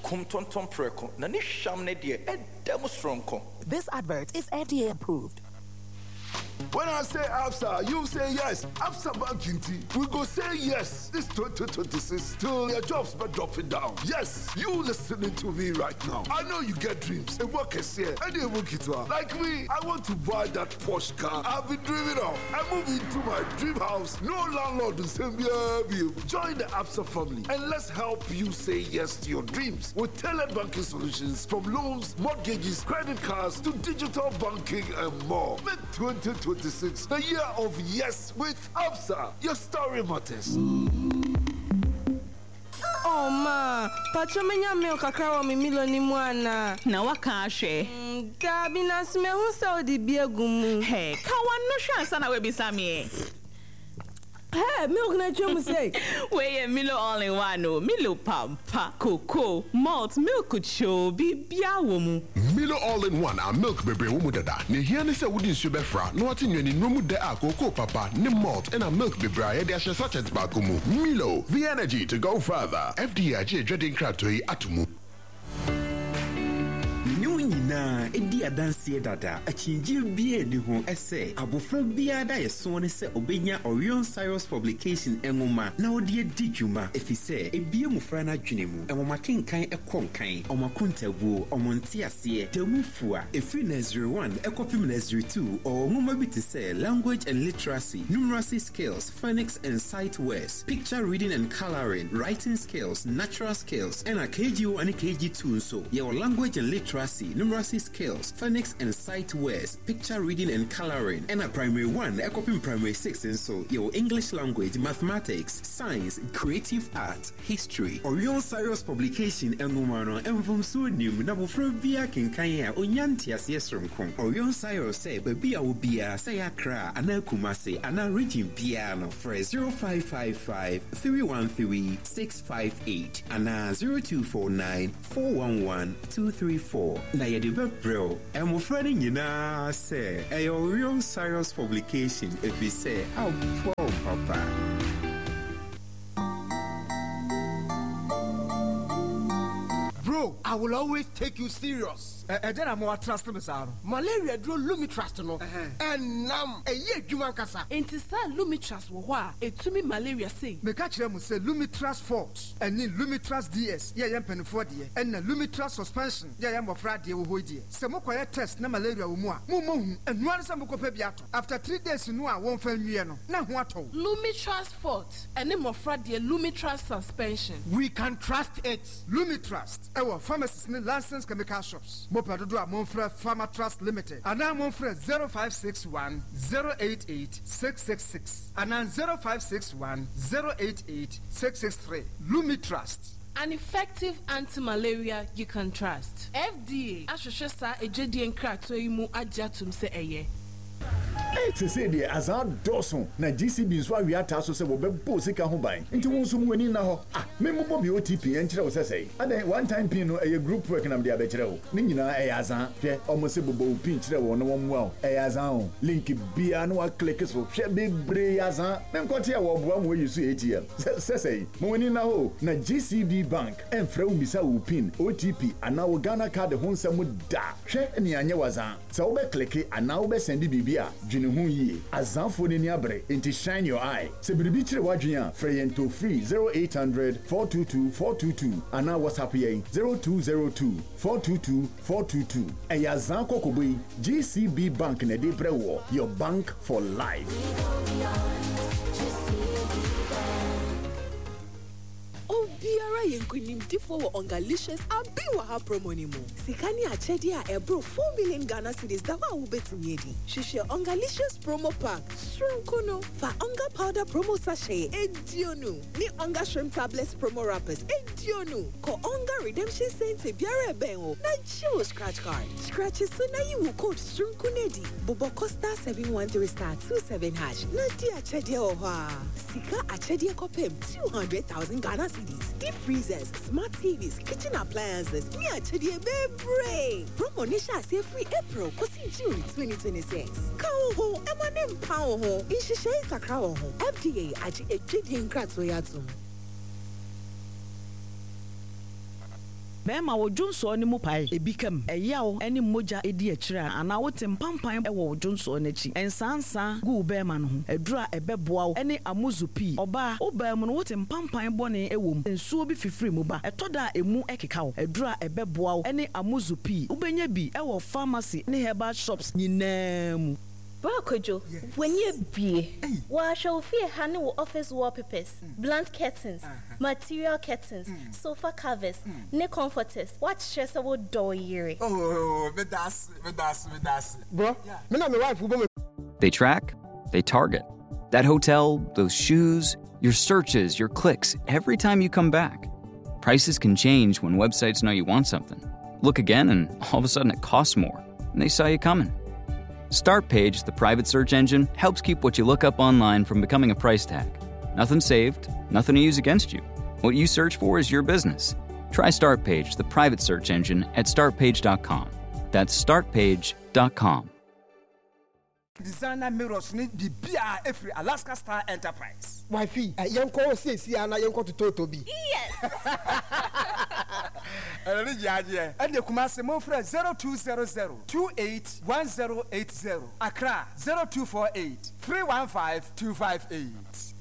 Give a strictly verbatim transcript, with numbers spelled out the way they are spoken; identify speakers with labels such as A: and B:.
A: kum tonton preko na ni sham ne de e dem strong ko.
B: This advert is F D A approved.
C: When I say Absa, you say yes. Absa Banking T. We go say yes. This twenty twenty-six till your jobs but dropping down. Yes, you listening to me right now. I know you get dreams. A work is here. And you work it well. Like me, I want to buy that Porsche car I've been dreaming of. I move into my dream house. No landlord will say, yeah, join the Absa family and let's help you say yes to your dreams with tailored banking solutions from loans, mortgages, credit cards to digital banking and more. Make twenty twenty-six the year of yes with Absa. Your story matters.
D: Oh ma, pacho menya milk kakra wa mi milo ni mwana.
E: Na waka ashe.
D: Gabi na sme hu sa odi biegumu.
E: Hey, ka wano sha sana we bisami.
D: Hey, milk na chemu say.
E: We Milo all in one no. Milo pampa, cocoa, malt, milk cho bibia womu.
F: Milo all in one a milk bebe womu dada. Ne hia ne se wudi nsu befra. No ati nwani nomu de a cocoa papa, ne malt and a milk bebe a yede ashe sachet ba komu. Milo, the energy to go further. F D A je dreading kratoi atumu.
G: Na edi adansie dada achinji bia ni ho ese abofra bia da yeso ne se obenya Orion Cyrus publication enwoma na odi edi dwuma efise ebie mufra na dwene mu enwoma kenkan ekonkan omakontabu omonti ase temufua efi na zero one ekopim na zero two or nwoma bi te se language and literacy, numeracy skills, phonics and sight words, picture reading and coloring, writing skills, natural skills, and a K G O and K G two so your language and literacy, numeracy skills, phonics and sight words, picture reading and coloring, and a primary one, ekopim primary six and so your English language, mathematics, science, creative art, history. Orion Cyrus publication enwomano envom so nim na bofra bia kenkan ya onyanti asesrom kon. Orion Cyrus say baby a obia say akra ana kumase ana region bia no for zero five five five three one three six five eight ana zero two four nine four one one two three four. Na yede bebro emofra ni nyina say e Orion Cyrus publication if we say how papa.
H: Bro, I will always take you serious. Eh, then I'm more trust me, sir. Malaria drew Lumitrust, no. And now, a year, Juman Kasa.
I: Enti sa Lumitrust wo wa etumi malaria say.
H: Me catch them say Lumitrust Forte and then Lumitrust D S. Yeah, yam pen for dear. And the Lumitrust suspension. Yeah, yam of Friday wo ho dear. Se mo kwaya test na malaria wo mu a. Mo mo hu. And one sam ko pe biato. After three days no a won fan wie no. Na ho ato.
I: Lumitrust Forte and then mo Friday Lumitrust suspension.
H: We can trust it. Lumitrust. Our pharmacists and licensed chemical shops. Mopadodo a Monfre Pharma Trust Limited. Ana Monfre zero five six one zero eight eight six six six. Ana zero five six one zero eight eight six six three. Lumitrust.
I: An effective anti-malaria you can trust. F D A ahwehwe sa ejedi enkrato yi mu agyatum se eye.
J: To say the Azad Dawson, na G C B is why we are tasked to say, well, Bosika Hobine. Into one soon winning now. Ah, Memo O T P and Chero say. And then one time Pino, a group working on the Abetro. Nina Ayazan, almost a bobo pinch, no one well. Ayazan, Linky Biano, clickers for Shabby Breazan, and Cotia or one way you see it here. Say, Moini now, na G C B Bank, and Fro Misa Upin, O T P, and now Ghana card the home some would da. Share any Anyawazan. So be clicky, and now be sending Bibia. Hu ye azanfo ni abre inti shine your eye se biribi kire wadwen a free to free zero eight hundred four two two four two two ana WhatsApp ye zero two zero two four two two four two two e yazan kokoboy G C B Bank na de brewo your bank for life.
K: Biara yenkunim difo wo ongalicious abi wa ha promo ni mu. Sikani achedi a ebro four million Ghana cedis da wa wo betumi edi. Hwehwe ongalicious promo pack. Shrimp fa onga powder promo sachet edionu. Ni onga shrimp tablets promo wrappers edionu. Ko onga redemption center biara ben wo. Na chill scratch card. Scratch so na you will code shrimp kunedi. Bobo Costa seven one three star two seven hash. Na di achedi o ha. Sika achedi kopem two hundred thousand Ghana cedis. Deep freezers, smart T Vs, kitchen appliances. Me achedi bebre. Promo nisha say free April kosi June twenty twenty-six. Ka ho emanem pa ho. Inshishe kakra ho. F D A aji ejidi nkratso yatum.
L: bema wo dwonso ne mu pae ebikam eyawo ene moja edi akira ana wo tempampan e wo dwonso ne chi ensansa gu bema no ho edura ebeboa wo ene amuzupi oba oba mu no wo tempampan bone ewom ensuo bi fifiri mu ba etoda emu ekeka wo edura ebeboa wo ene amuzupi ubenya bi e wo pharmacy ne herbal shops nyinam.
M: Bro Kojo, yes. When you be, wa show fear honey with office wallpapers, mm. blunt curtains, uh-huh. material curtains, mm. sofa covers, mm. neck comforters. What stress about door year?
N: Oh, but that's, but that's, but that's. Bro, yeah. Me and my wife who
O: They track, they target. That hotel, those shoes, your searches, your clicks, every time you come back. Prices can change when websites know you want something. Look again and all of a sudden it costs more, and they saw you coming. StartPage, the private search engine, helps keep what you look up online from becoming a price tag. Nothing saved, nothing to use against you. What you search for is your business. Try StartPage, the private search engine, at start page dot com. That's start page dot com.
H: Designer mirrors need the B R every Alaska Star Enterprise.
N: Wifey, a young call says, see, and I young call to Totobi.
M: Yes.
H: And the Kumasi Mofre zero two zero zero two eight one zero eight zero. Accra zero two four eight three one five two five eight.